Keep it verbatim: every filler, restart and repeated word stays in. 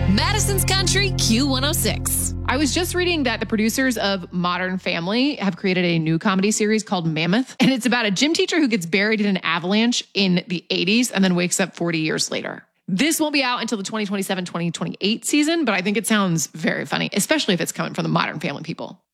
Madison's Country Q one oh six. I was just reading that the producers of Modern Family have created a new comedy series called Mammoth, and it's about a gym teacher who gets buried in an avalanche in the eighties and then wakes up forty years later. This won't be out until the twenty twenty-seven twenty twenty-eight season, but I think it sounds very funny, especially if it's coming from the Modern Family people.